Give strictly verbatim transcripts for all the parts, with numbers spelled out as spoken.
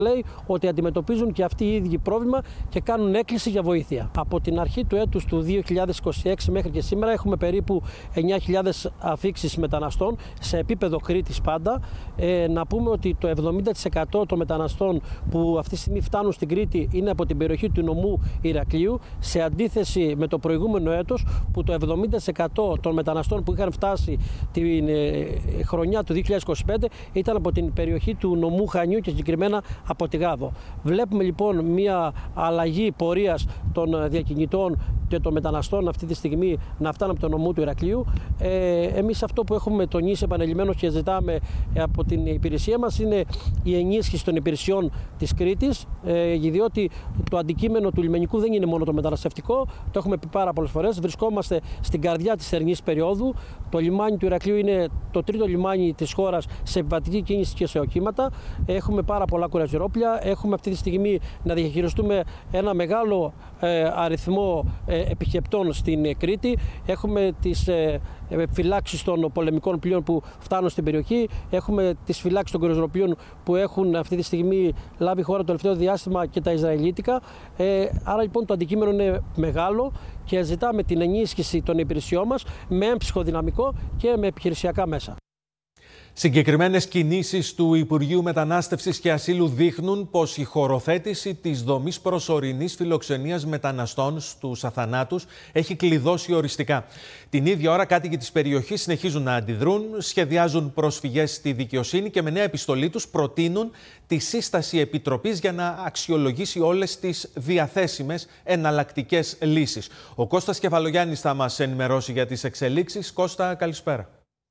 λέει ότι αντιμετωπίζουν και αυτοί οι ίδιοι πρόβλημα και κάνουν έκκληση για βοήθεια. Από την αρχή του έτους του δύο χιλιάδες είκοσι έξι μέχρι και σήμερα έχουμε περίπου εννιά χιλιάδες αφήξεις μεταναστών σε επίπεδο Κρήτης πάντα. Ε, να πούμε ότι το εβδομήντα τοις εκατό των μεταναστών που αυτή τη στιγμή φτάνουν στην Κρήτη είναι από την περιοχή του νομού Ηρακλείου, σε αντίθεση με το προηγούμενο έτος που το εβδομήντα τοις εκατό των μεταναστών που είχαν φτάσει την ε, χρονιά του δύο χιλιάδες είκοσι πέντε ήταν από την περιοχή του νομού Χανιού και συγκεκριμένα από τη Γάδο. Βλέπουμε λοιπόν μια αλλαγή πορείας των διακινητών και των μεταναστών αυτή τη στιγμή να φτάνουν από το νομό του Ηρακλείου. Ε, εμείς αυτό που έχουμε τονίσει επανειλημμένως και ζητάμε από την υπηρεσία μας είναι η ενίσχυση των υπηρεσιών της Κρήτης, ε, διότι το αντικείμενο του λιμενικού δεν είναι μόνο το μεταναστευτικό, το έχουμε πει πάρα πολλές φορές. Βρισκόμαστε στην καρδιά της θερινής περίοδου. Το λιμάνι του Ηρακλείου είναι το τρίτο λιμάνι της χώρας σε επιβατική κίνηση και σε οχήματα. Έχουμε πάρα πολλά κουραζιερόπλια. Έχουμε αυτή τη στιγμή να διαχειριστούμε ένα μεγάλο ε, αριθμό ε, επισκεπτών στην Κρήτη. Έχουμε τις ε, φυλάξεις των πολεμικών πλοίων που φτάνουν στην περιοχή. Έχουμε τις φυλάξεις των κουραζιεροπλοίων που έχουν αυτή τη στιγμή λάβει χώρα το τελευταίο διάστημα και τα Ισραηλίτικα. Ε, άρα λοιπόν το αντικείμενο είναι μεγάλο και ζητάμε την ενίσχυση των υπηρεσιών μας με έμψυχο δυναμικό και με επιχειρησιακά μέσα. Συγκεκριμένες κινήσεις του Υπουργείου Μετανάστευσης και Ασύλου δείχνουν πως η χωροθέτηση της δομής προσωρινής φιλοξενίας μεταναστών στους αθανάτους έχει κλειδώσει οριστικά. Την ίδια ώρα, κάτοικοι της περιοχής συνεχίζουν να αντιδρούν, σχεδιάζουν προσφυγές στη δικαιοσύνη και με νέα επιστολή τους προτείνουν τη σύσταση επιτροπής για να αξιολογήσει όλες τις διαθέσιμες εναλλακτικές λύσεις. Ο Κώστας Κεφαλογιάννης θα μας ενημερώσει για τις εξελίξεις. Κώστα, καλησπέρα.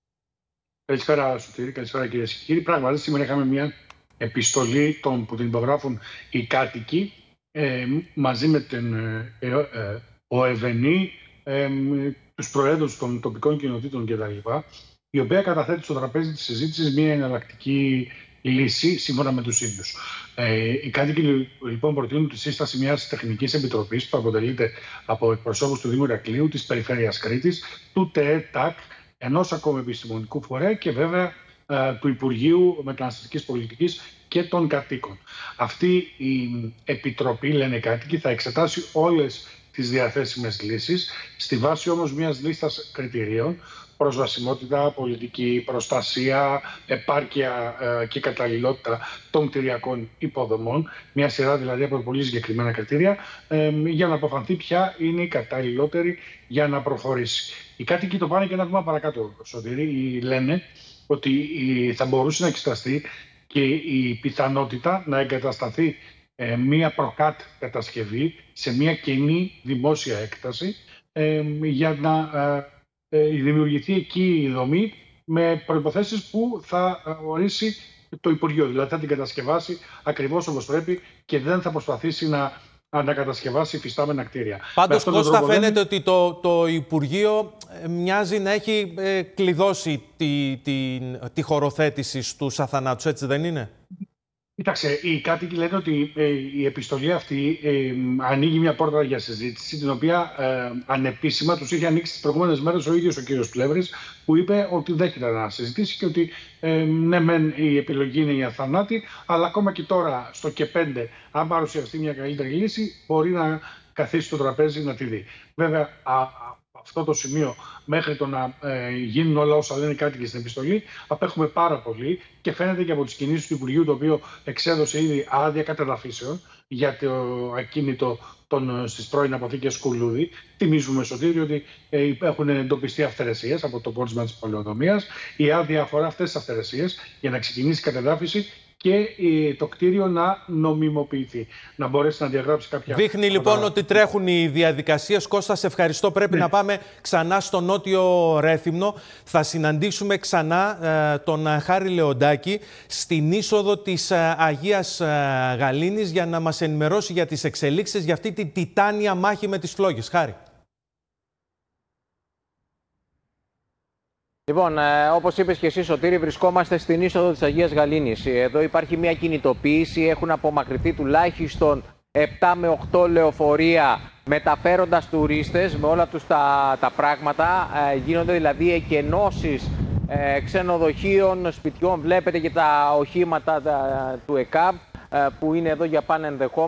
Καλησπέρα, Σωτήρη. Καλησπέρα, κυρίες και κύριοι. Πράγματι, σήμερα είχαμε μια επιστολή των, που την υπογράφουν οι κάτοικοι ε, μαζί με την ε, ε, ε, ΟΕΒΕΝΗ, ε, τους προέδρους των τοπικών κοινοτήτων κτλ., η οποία καταθέτει στο τραπέζι της συζήτησης μια εναλλακτική λύση σύμφωνα με τους ίδιους. Ε, οι κάτοικοι λοιπόν προτείνουν τη σύσταση μιας τεχνικής επιτροπής που αποτελείται από εκπροσώπους του Δήμου Ηρακλείου, της Περιφέρειας Κρήτης, του ΤΕΕ-ΤΑΚ, ενός ακόμη επιστημονικού φορέα και βέβαια ε, του Υπουργείου Μεταναστευτικής Πολιτικής και των κατοίκων. Αυτή η επιτροπή, λένε οι κάτοικοι, θα εξετάσει όλες τις διαθέσιμες λύσεις, στη βάση όμως μιας λίστας κριτηρίων: προσβασιμότητα, πολιτική προστασία, επάρκεια ε, και καταλληλότητα των κτηριακών υποδομών, μια σειρά δηλαδή από πολύ συγκεκριμένα κριτήρια, ε, για να αποφανθεί ποια είναι η καταλληλότερη για να προχωρήσει. Οι κάτοικοι το πάνε και ένα βήμα παρακάτω, Σωτήρη. Λένε ότι θα μπορούσε να εξεταστεί και η πιθανότητα να εγκατασταθεί ε, μία προκάτ κατασκευή σε μία κοινή δημόσια έκταση ε, για να ε, ε, δημιουργηθεί εκεί η δομή με προϋποθέσεις που θα ορίσει το Υπουργείο. Δηλαδή θα την κατασκευάσει ακριβώς όπως πρέπει και δεν θα προσπαθήσει να ανακατασκευάσει υφιστάμενα κτίρια. Πάντως, Κώστα, φαίνεται δεν... ότι το, το Υπουργείο μοιάζει να έχει ε, κλειδώσει τη, τη, τη χωροθέτηση στους αθανάτους, έτσι δεν είναι? Κοίταξε, οι κάτοικοι λένε ότι ε, η επιστολή αυτή ε, ανοίγει μια πόρτα για συζήτηση, την οποία ε, ανεπίσημα τους είχε ανοίξει τις προηγούμενες μέρες ο ίδιος ο κύριος Πλεύρης, που είπε ότι δέχεται να συζητήσει και ότι ε, ναι, μεν η επιλογή είναι η αθανάτη, αλλά ακόμα και τώρα στο και πέντε, αν παρουσιαστεί μια καλύτερη λύση, μπορεί να καθίσει στο τραπέζι να τη δει. Βέβαια, α, αυτό το σημείο, μέχρι το να ε, γίνουν όλα όσα λένε οι κάτοικοι στην επιστολή, απέχουμε πάρα πολύ και φαίνεται και από τις κινήσεις του Υπουργείου, το οποίο εξέδωσε ήδη άδεια κατεδαφίσεων για το ακίνητο των, στις πρώην αποθήκες Κουλούδη. Θυμίζουμε, Σωτήρη, ότι ε, έχουν εντοπιστεί αυθαιρεσίες από το πόρισμα της πολεοδομίας. Η άδεια αφορά αυτές τις αυθαιρεσίες για να ξεκινήσει η κατεδάφιση και το κτίριο να νομιμοποιηθεί, να μπορέσει να διαγράψει κάποια... Δείχνει λοιπόν ότι τρέχουν οι διαδικασίες. Κώστα, σε ευχαριστώ. Πρέπει ναι. να πάμε ξανά στο Νότιο Ρέθυμνο. Θα συναντήσουμε ξανά ε, τον Χάρη Λεοντάκη στην είσοδο της ε, Αγίας ε, Γαλήνης για να μας ενημερώσει για τις εξελίξεις για αυτή τη τιτάνια μάχη με τις φλόγες. Χάρη. Λοιπόν, ε, όπως είπες και εσύ, Σωτήρη, βρισκόμαστε στην είσοδο της Αγίας Γαλήνης. Εδώ υπάρχει μια κινητοποίηση, έχουν απομακρυνθεί τουλάχιστον επτά με οκτώ λεωφορεία μεταφέροντας τουρίστες με όλα τους τα, τα πράγματα. Ε, γίνονται δηλαδή εκενώσεις ε, ξενοδοχείων, σπιτιών, βλέπετε και τα οχήματα τα, του ΕΚΑΒ. που είναι εδώ για πάνε ενδεχόμενα.